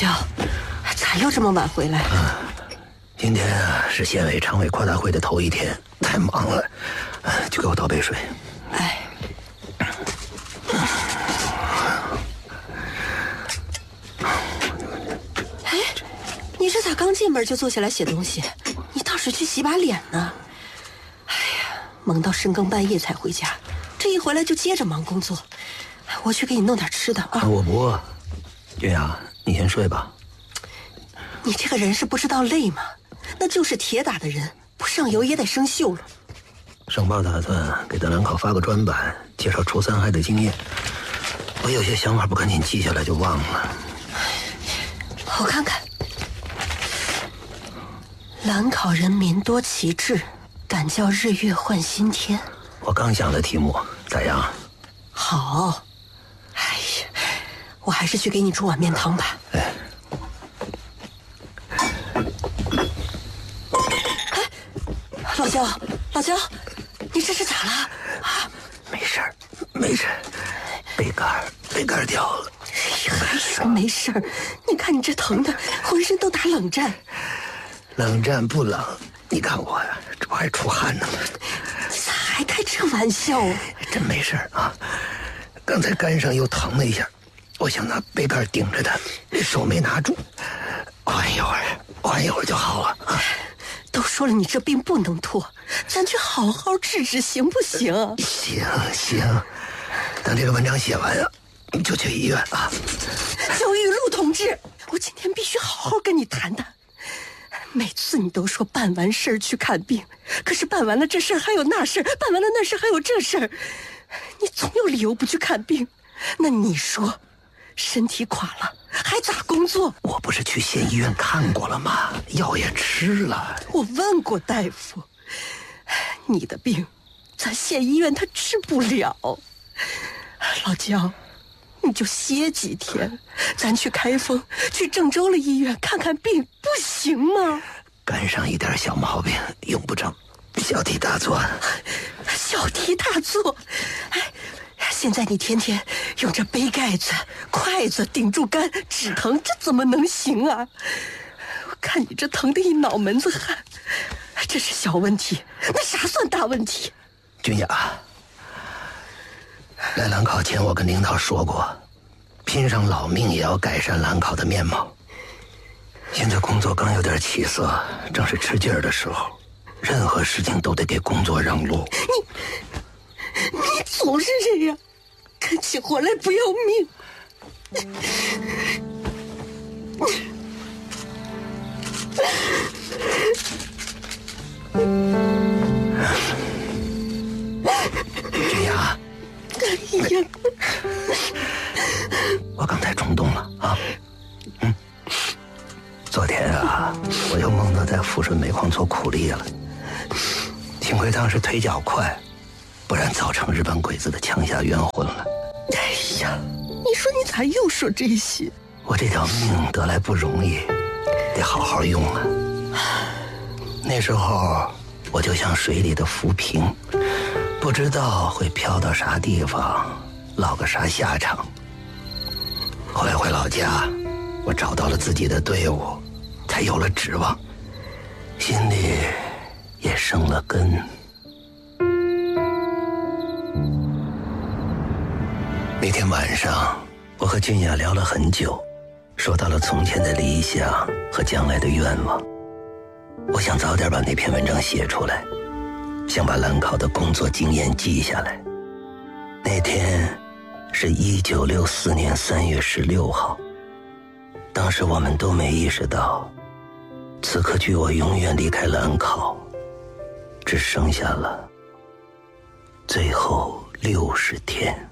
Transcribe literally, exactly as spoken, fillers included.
焦，咋又这么晚回来？ 啊，今天啊是县委常委扩大会的头一天，太忙了，就给我倒杯水。 哎。哎，你这咋刚进门就坐下来写东西？你倒是去洗把脸呢。哎呀，忙到深更半夜才回家，这一回来就接着忙工作。我去给你弄点吃的啊。 我不饿。君雅，你先睡吧。 你这个人是不知道累吗？那就是铁打的人，不上油也得生锈了。 省报打算给咱兰考发个专版，介绍除三害的经验。我有些想法不赶紧记下来就忘了。 我看看，兰考人民多奇志，敢叫日月换新天。 我刚想的题目咋样？ 好。哎呀，我还是去给你煮碗面汤吧。 哎。 老焦，老焦，你这是咋了？ 啊，没事儿，没事儿，杯盖杯盖掉了。 还说没事儿？你看你这疼的，浑身都打冷战。 冷战不冷，你看我呀，这不还出汗呢吗？ 咋还开这玩笑啊？ 真没事儿啊，刚才肝上又疼了一下，我想拿杯盖顶着它，手没拿住，缓一会儿，缓一会儿就好了啊。 都说了，你这病不能拖，咱去好好治治，行不行？ 行行，等这个文章写完啊，你就去医院啊。 焦玉露同志，我今天必须好好跟你谈谈。每次你都说办完事儿去看病，可是办完了这事儿还有那事儿，办完了那事儿还有这事儿，你总有理由不去看病。那你说，身体垮了还咋工作？ 我不是去县医院看过了吗？药也吃了。 我问过大夫，你的病咱县医院他治不了。老焦，你就歇几天，咱去开封，去郑州的医院看看病，不行吗？ 肝上一点小毛病，用不着小题大做。 小题大做？哎，现在你天天用这杯盖子、筷子顶住肝，止疼，这怎么能行啊？我看你这疼得一脑门子汗，这是小问题，那啥算大问题？ 君雅，来兰考前我跟领导说过，拼上老命也要改善兰考的面貌。现在工作刚有点起色，正是吃劲儿的时候，任何事情都得给工作让路。 你你总是这样，干起活来不要命。 君雅， 哎呀， 我刚才冲动了啊。嗯，昨天啊，我又梦到在抚顺煤矿做苦力了，幸亏当时腿脚快，不然早成日本鬼子的枪下冤魂了。 哎呀，你说你咋又说这些？ 我这条命得来不容易，得好好用啊。那时候我就像水里的浮萍，不知道会飘到啥地方，落个啥下场。后来回老家，我找到了自己的队伍，才有了指望，心里也生了根。那天晚上，我和君雅聊了很久，说到了从前的理想和将来的愿望。我想早点把那篇文章写出来，想把兰考的工作经验记下来。那天是一九六四年三月十六号，当时我们都没意识到，此刻距我永远离开兰考，只剩下了最后六十天。